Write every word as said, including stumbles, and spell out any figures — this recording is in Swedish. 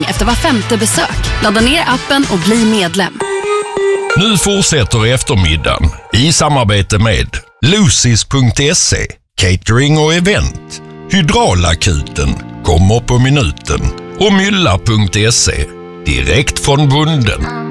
efter var femte besök. Ladda ner appen och bli medlem. Nu fortsätter eftermiddagen i samarbete med Lucis punkt se, catering och event, Hydraulakuten, kommer på minuten och Mylla punkt se, direkt från bunden.